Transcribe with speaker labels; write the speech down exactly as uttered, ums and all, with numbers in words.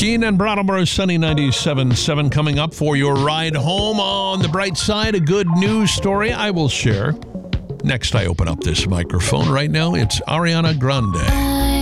Speaker 1: Keane and Brattleboro, sunny ninety-seven point seven coming up for your ride home. On the bright side, a good news story I will share. Next, I open up this microphone. Right now, it's Ariana Grande.